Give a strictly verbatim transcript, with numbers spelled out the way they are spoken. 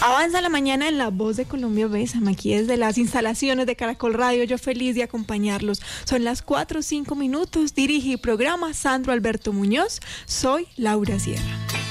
Avanza la mañana en La Voz de Colombia. Bésame, aquí desde las instalaciones de Caracol Radio, yo feliz de acompañarlos. Son las cuatro o cinco minutos, dirige y programa Sandro Alberto Muñoz. Soy Laura Sierra.